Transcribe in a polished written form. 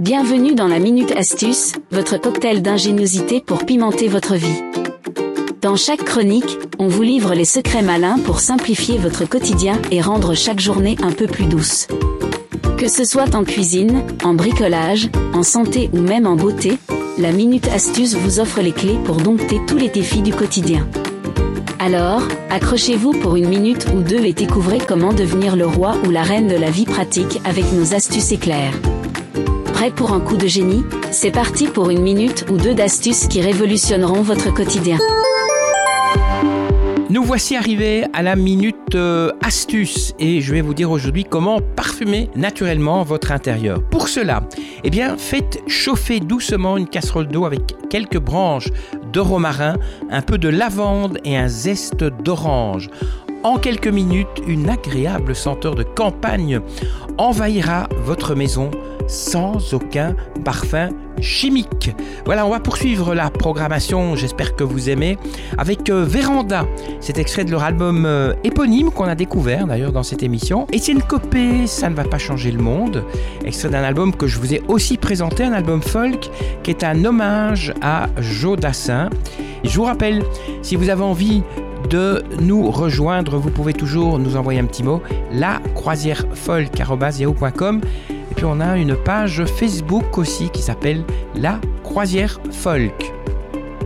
Bienvenue dans la Minute Astuce, votre cocktail d'ingéniosité pour pimenter votre vie. Dans chaque chronique, on vous livre les secrets malins pour simplifier votre quotidien et rendre chaque journée un peu plus douce. Que ce soit en cuisine, en bricolage, en santé ou même en beauté, la Minute Astuce vous offre les clés pour dompter tous les défis du quotidien. Alors, accrochez-vous pour une minute ou deux et découvrez comment devenir le roi ou la reine de la vie pratique avec nos astuces éclairs. Prêt pour un coup de génie ? C'est parti pour une minute ou deux d'astuces qui révolutionneront votre quotidien. Nous voici arrivés à la minute astuce et je vais vous dire aujourd'hui comment parfumer naturellement votre intérieur. Pour cela, faites chauffer doucement une casserole d'eau avec quelques branches de romarin, un peu de lavande et un zeste d'orange. En quelques minutes, une agréable senteur de campagne envahira votre maison sans aucun parfum chimique. Voilà, on va poursuivre la programmation, j'espère que vous aimez, avec Véranda. C'est extrait de leur album éponyme qu'on a découvert d'ailleurs dans cette émission. Étienne Copé, Ça ne va pas changer le monde, extrait d'un album que je vous ai aussi présenté, un album folk qui est un hommage à Joe Dassin. Je vous rappelle, si vous avez envie de nous rejoindre, vous pouvez toujours nous envoyer un petit mot, lacroisièrefolk@yahoo.com. Et puis on a une page Facebook aussi qui s'appelle La Croisière Folk.